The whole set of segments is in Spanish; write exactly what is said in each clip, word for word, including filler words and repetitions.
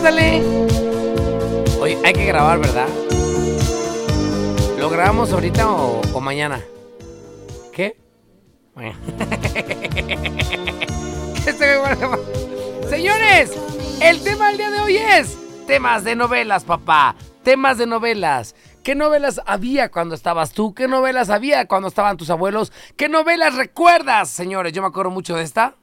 Dale. Oye, hay que grabar, ¿verdad? ¿Lo grabamos ahorita o, o mañana? ¿Qué? Mañana. Señores, el tema del día de hoy es temas de novelas, papá. Temas de novelas. ¿Qué novelas había cuando estabas tú? ¿Qué novelas había cuando estaban tus abuelos? ¿Qué novelas recuerdas, señores? Yo me acuerdo mucho de esta.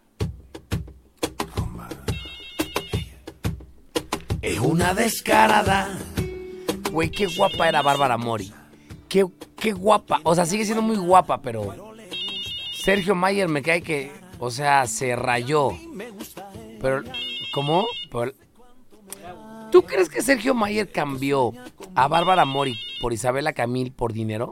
Es una descarada. Güey, qué guapa era Bárbara Mori. Qué, qué guapa. O sea, sigue siendo muy guapa, pero Sergio Mayer me cae que, o sea, se rayó. Pero, ¿cómo? Pero, ¿tú crees que Sergio Mayer cambió a Bárbara Mori por Isabela Camil por dinero?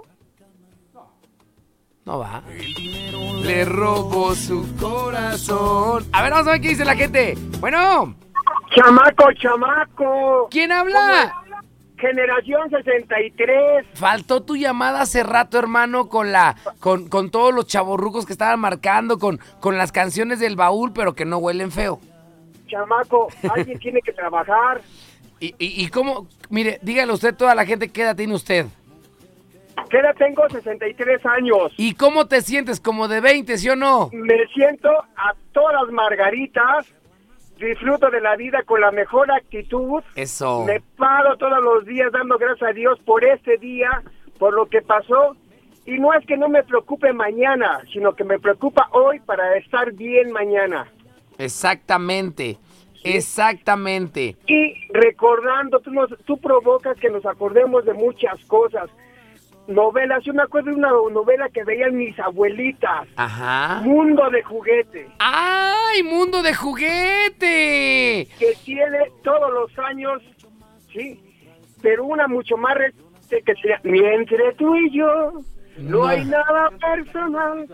No va. Le robó su corazón. A ver, vamos a ver qué dice la gente. Bueno. Chamaco, chamaco. ¿Quién habla? Generación sesenta y tres. Faltó tu llamada hace rato, hermano, con la con, con todos los chavorrucos que estaban marcando, con, con las canciones del baúl, pero que no huelen feo. Chamaco, alguien tiene que trabajar. ¿Y, y, y cómo? Mire, dígale usted a toda la gente qué edad tiene usted. ¿Qué edad tengo? sesenta y tres años. ¿Y cómo te sientes? ¿Como de veinte, sí o no? Me siento a todas margaritas. Disfruto de la vida con la mejor actitud. Eso. Me paro todos los días dando gracias a Dios por este día, por lo que pasó. Y no es que no me preocupe mañana, sino que me preocupa hoy para estar bien mañana. Exactamente, ¿sí? Exactamente. Y recordando, tú, nos, tú provocas que nos acordemos de muchas cosas. Novelas, yo me acuerdo de una novela que veían mis abuelitas. Ajá. Mundo de Juguete. ¡Ay, Mundo de Juguete! Que tiene todos los años, sí, pero una mucho más reciente que sea Ni entre tú y yo, no, no hay nada personal.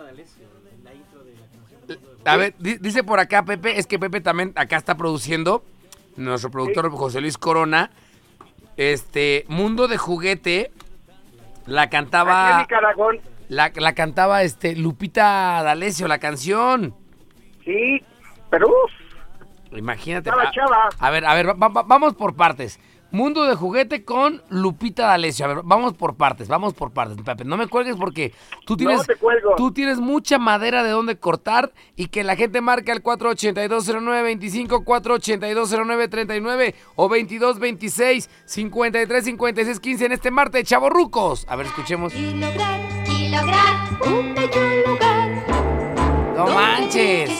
A ver, dice por acá Pepe, es que Pepe también acá está produciendo, nuestro productor ¿sí? José Luis Corona, este, Mundo de Juguete. La cantaba la, la cantaba este Lupita D'Alessio, la canción. Sí, pero uf, imagínate. Chava, a, chava. a ver, a ver, va, va, vamos por partes. Mundo de Juguete con Lupita D'Alessio. A ver, vamos por partes, vamos por partes, Pepe. No me cuelgues porque tú tienes, no te cuelgo. Tú tienes mucha madera de donde cortar y que la gente marca el cuatro ochenta y dos cero nueve veinticinco, cuatro ochenta y dos cero nueve treinta y nueve o veintidós veintiséis cincuenta y tres cincuenta y seis quince en este martes, chavorrucos. A ver, escuchemos. Y lograr, y lograr un bello lugar. No manches.